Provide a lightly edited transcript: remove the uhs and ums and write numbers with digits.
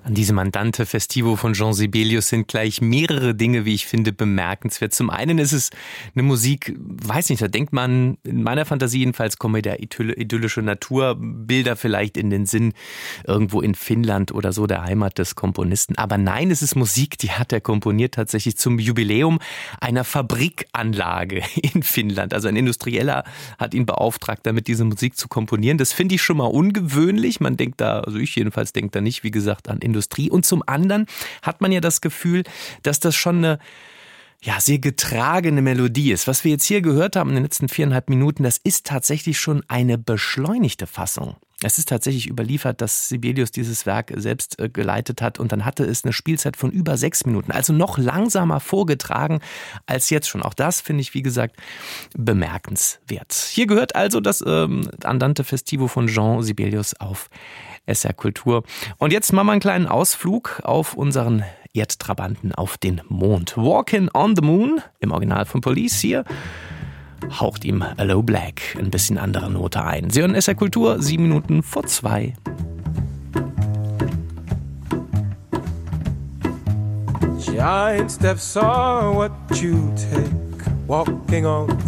An diesem Andante Festivo von Jean Sibelius sind gleich mehrere Dinge, wie ich finde, bemerkenswert. Zum einen ist es eine Musik, weiß nicht, da denkt man, in meiner Fantasie jedenfalls kommen mir da idyllische Naturbilder vielleicht in den Sinn, irgendwo in Finnland oder so, der Heimat des Komponisten. Aber nein, es ist Musik, die hat er komponiert tatsächlich zum Jubiläum einer Fabrikanlage in Finnland. Also ein Industrieller hat ihn beauftragt, damit diese Musik zu komponieren. Das finde ich schon mal ungewöhnlich. Man denkt da, also ich jedenfalls denke da nicht, wie gesagt, an Industrie. Und zum anderen hat man ja das Gefühl, dass das schon eine sehr getragene Melodie ist. Was wir jetzt hier gehört haben in den letzten 4,5 Minuten, das ist tatsächlich schon eine beschleunigte Fassung. Es ist tatsächlich überliefert, dass Sibelius dieses Werk selbst geleitet hat und dann hatte es eine Spielzeit von über 6 Minuten. Also noch langsamer vorgetragen als jetzt schon. Auch das finde ich, wie gesagt, bemerkenswert. Hier gehört also das Andante Festivo von Jean Sibelius auf SR Kultur. Und jetzt machen wir einen kleinen Ausflug auf unseren Erdtrabanten auf den Mond. Walking on the Moon, im Original von Police hier, haucht ihm Aloe Blacc ein bisschen andere Note ein. Sie hören SR Kultur, 7 Minuten vor 2. Giant steps are what you take, walking on